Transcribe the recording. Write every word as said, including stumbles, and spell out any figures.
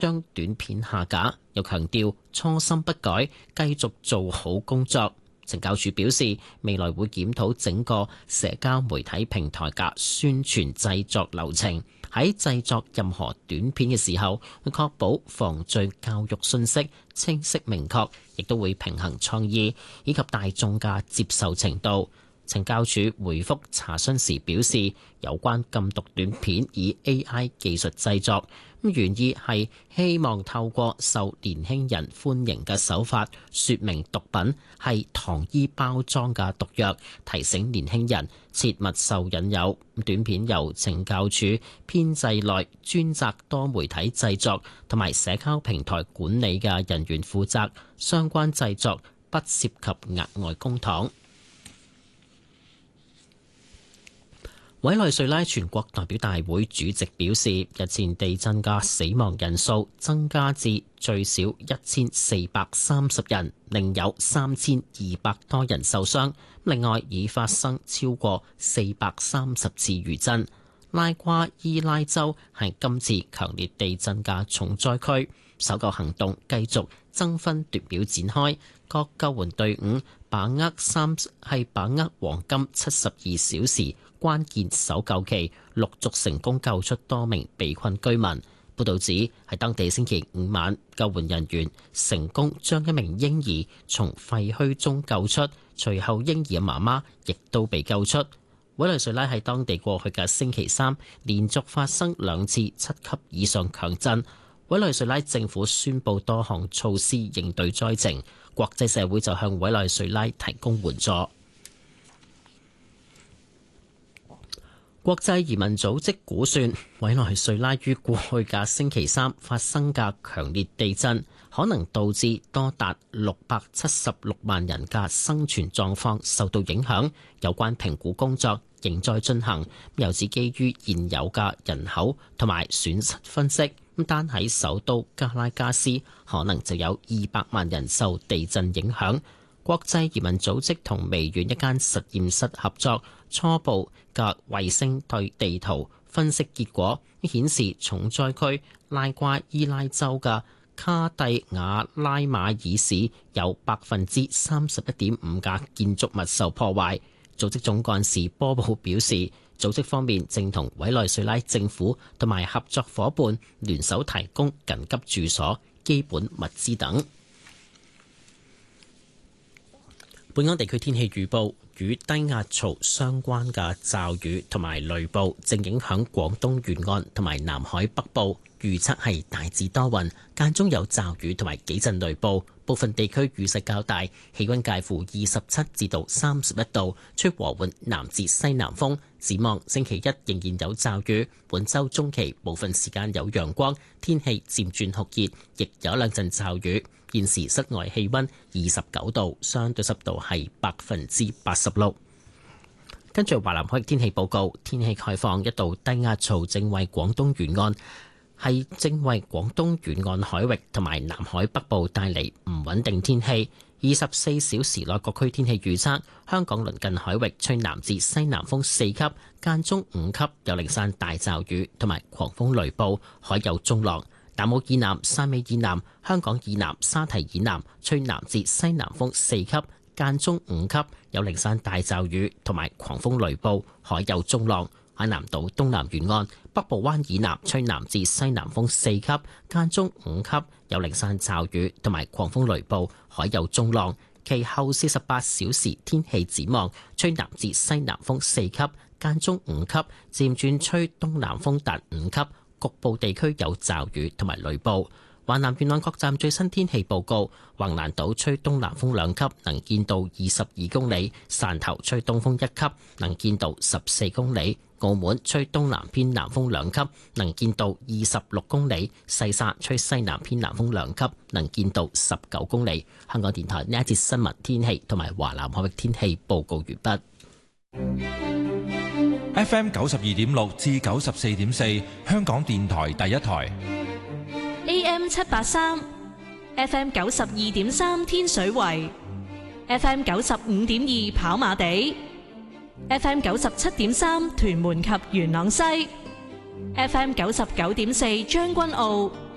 將短片下架，又強調初心不改，繼續做好工作。懲教署表示，未來會檢討整個社交媒體平台嘅宣傳製作流程，喺製作任何短片嘅時候，會確保防罪教育信息清晰明確，亦都會平衡創意以及大眾嘅接受程度。懲教署回覆查詢時表示，有關禁毒短片以 A I 技術製作，咁原意係希望透過受年輕人歡迎嘅手法，說明毒品係糖衣包裝嘅毒藥，提醒年輕人切勿受引誘。短片由懲教署編製內專責多媒體製作同埋社交平台管理嘅人員負責，相關製作不涉及額外公帑。委內瑞拉全國代表大會主席表示，日前地震嘅死亡人數增加至最少一千四百三十人，另有三千二百多人受傷。另外，已發生超過四百三十次餘震。拉瓜伊拉州係今次強烈地震嘅重災區，搜救行動繼續爭分奪秒展開，各救援隊伍把握三係把握黃金七十二小時關鍵搜救期，陸續成功救出多名被困居民。報導指喺當地星期五晚，救援人員成功將一名嬰兒從廢墟中救出，隨後嬰兒嘅媽媽亦都被救出。委內瑞拉喺當地過去嘅星期三連續發生兩次七級以上強震，委內瑞拉政府宣布多項措施應對災情，國際社會就向委內瑞拉提供援助。國際移民組織估算，委內瑞拉於過去嘅星期三發生嘅強烈地震，可能導致多達六百七十六萬人嘅生存狀況受到影響。有關評估工作仍在進行，又指基於現有嘅人口同埋損失分析，咁單喺首都加拉加斯可能就有二百萬人受地震影響。國際移民組織同微軟一間實驗室合作，初步嘅衛星對地圖分析結果顯示，重災區拉瓜伊拉州嘅卡蒂亞拉馬爾市有百分之三十一點五嘅建築物受破壞。組織總幹事波布表示，組織方面正同委內瑞拉政府同埋合作夥伴聯手提供緊急住所、基本物資等。本港地區天氣預報，與低壓槽相關嘅驟雨同埋雷暴正影響廣東沿岸同埋南海北部，預測係大致多雲，間中有驟雨同埋幾陣雷暴，部分地區雨勢較大，氣溫介乎二十七至到三十一度，吹和緩南至西南風。展望星期一仍然有驟雨，本週中期部分時間有陽光，天氣漸轉酷熱，亦有兩陣驟雨。現時室外氣溫二十九度，相對濕度係百分之八十六。跟住華南海域天氣報告，天氣概況，一道低壓槽正為廣東沿岸係正為廣東沿岸海域同埋南海北部帶嚟唔穩定天氣。二十四小時內各區天氣預測：香港鄰近海域吹南至西南風四級，間中五級，有零散大驟雨同埋狂風雷暴，海有中浪。南澳以南、汕尾以南、香港以南、沙堤以南吹南至西南風四級，間中五級，有零散大驟雨同埋狂風雷暴，海有中浪。海南島東南沿岸、北部灣以南吹南至西南風四級，間中五級，有零散驟雨同埋狂風雷暴，海有中浪。其後四十八小時天氣展望，吹南至西南風四級，間中五級，漸轉吹東南風達五級。局部地區有驟雨同埋雷暴。華南沿岸各站最新天氣報告：橫瀾島吹東南風兩級，能見度二十二公里；汕頭吹東風一級，能見度十四公里；澳門吹東南偏南風兩級，能見度二十六公里；西沙吹西南偏南風兩級，能見度十九公里。香港電台呢一節新聞天氣同埋華南海域天氣報告完畢。 F M 九十二點六至九十四點四，香港電台第一台。 A M 七八三 ，F M 九十二點三天水圍 ，F M 九十五點二跑馬地 ，F M 九十七點三屯門及元朗西 ，F M 九十九點四將軍澳